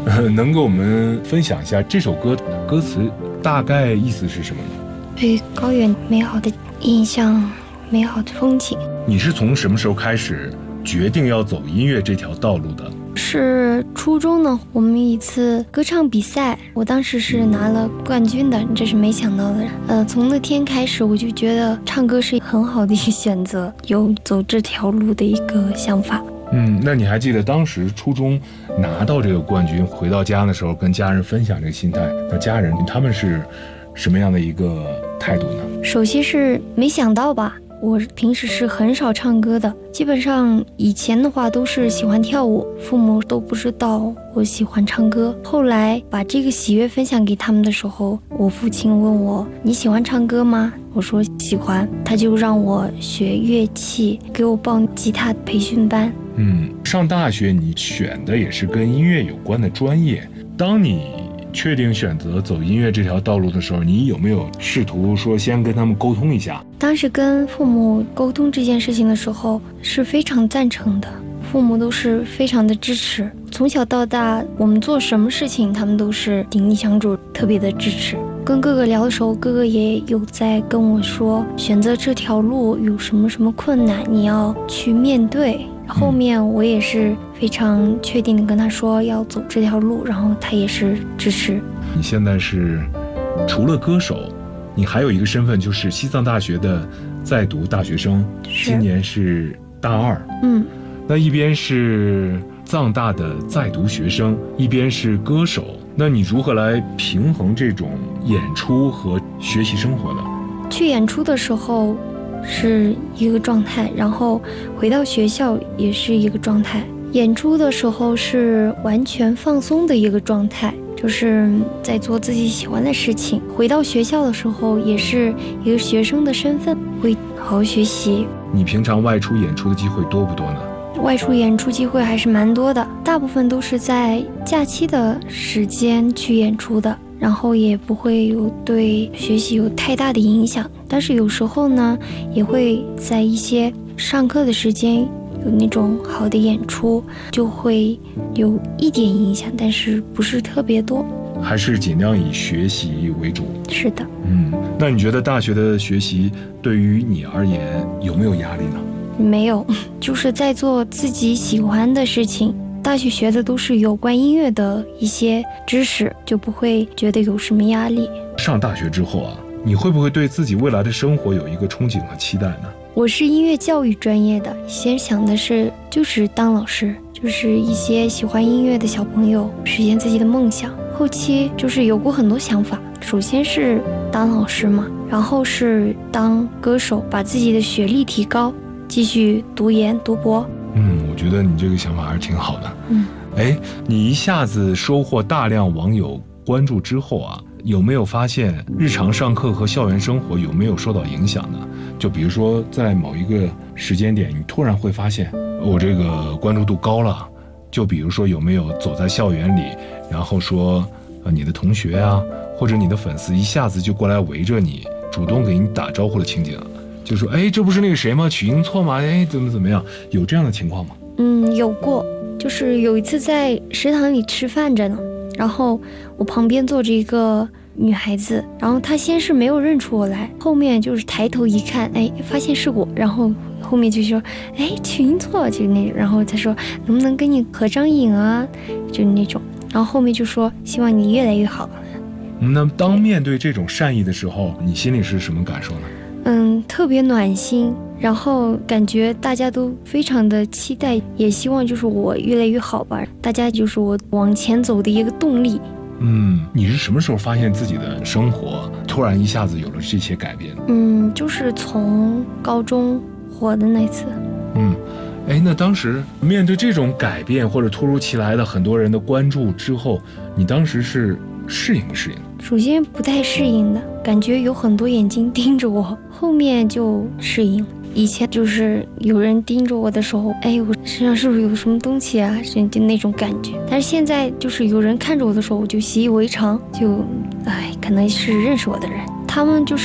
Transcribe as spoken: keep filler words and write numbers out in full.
呃，能给我们分享一下这首歌歌词大概意思是什么呢？ 对高原美好的印象，美好的风景。 你是从什么时候开始决定要走音乐这条道路的？ 是初中呢，我们一次歌唱比赛，我当时是拿了冠军的，这是没想到的。呃，从那天开始，我就觉得唱歌是很好的一个选择，有走这条路的一个想法。 嗯，那你还记得当时初中拿到这个冠军，回到家的时候跟家人分享这个心态，那家人他们是什么样的一个态度呢？ 首先是没想到吧，我平时是很少唱歌的，基本上以前的话都是喜欢跳舞，父母都不知道我喜欢唱歌。后来把这个喜悦分享给他们的时候，我父亲问我，你喜欢唱歌吗？我说喜欢，他就让我学乐器，给我报吉他培训班。 嗯，上大学你选的也是跟音乐有关的专业，当你确定选择走音乐这条道路的时候，你有没有试图说先跟他们沟通一下？ 当时跟父母沟通这件事情的时候是非常赞成的，父母都是非常的支持。从小到大我们做什么事情他们都是鼎力相助，特别的支持。跟哥哥聊的时候，哥哥也有在跟我说，选择这条路有什么什么困难你要去面对。后面我也是非常确定的跟他说要走这条路，然后他也是支持。 你现在是除了歌手，你还有一个身份，就是西藏大学的在读大学生，今年是大二。 嗯， 那一边是藏大的在读学生，一边是歌手，那你如何来平衡这种演出和学习生活呢？ 去演出的时候是一个状态，然后回到学校也是一个状态。演出的时候是完全放松的一个状态，就是在做自己喜欢的事情。回到学校的时候也是一个学生的身份，会好好学习。 你平常外出演出的机会多不多呢？ 外出演出机会还是蛮多的，大部分都是在假期的时间去演出的，然后也不会有对学习有太大的影响。但是有时候呢，也会在一些上课的时间有那种好的演出，就会有一点影响，但是不是特别多， 还是尽量以学习为主。 是的。 嗯，那你觉得大学的学习对于你而言有没有压力呢？ 没有，就是在做自己喜欢的事情。大学学的都是有关音乐的一些知识，就不会觉得有什么压力。 上大学之后啊，你会不会对自己未来的生活有一个憧憬和期待呢？ 我是音乐教育专业的，以前想的是就是当老师，就是一些喜欢音乐的小朋友实现自己的梦想。后期就是有过很多想法，首先是当老师嘛，然后是当歌手，把自己的学历提高，继续读研读博。 嗯，我觉得你这个想法还是挺好的。 嗯， 哎，你一下子收获大量网友关注之后啊，有没有发现日常上课和校园生活有没有受到影响呢？就比如说在某一个时间点，你突然会发现我这个关注度高了。就比如说有没有走在校园里，然后说呃你的同学啊，或者你的粉丝一下子就过来围着你，主动给你打招呼的情景？就说哎，这不是那个谁吗？取音错吗？哎，怎么怎么样？有这样的情况吗？ 嗯，有过，就是有一次在食堂里吃饭着呢，然后我旁边坐着一个女孩子，然后她先是没有认出我来，后面就是抬头一看，哎，发现是我，然后后面就说，哎，取音错，就是那种，然后她说能不能跟你合张影啊，就是那种，然后后面就说希望你越来越好。 那当面对这种善意的时候，你心里是什么感受呢？ 嗯，特别暖心，然后感觉大家都非常的期待，也希望就是我越来越好吧，大家就是我往前走的一个动力。 嗯，你是什么时候发现自己的生活突然一下子有了这些改变？ 嗯，就是从高中火的那次。 嗯，哎，那当时面对这种改变或者突如其来的很多人的关注之后，你当时是适应不适应？ 首先不太适应的，感觉有很多眼睛盯着我，后面就适应。以前就是有人盯着我的时候，哎，我身上是不是有什么东西啊，就那种感觉。但是现在就是有人看着我的时候，我就习以为常，就哎，可能是认识我的人，他们就是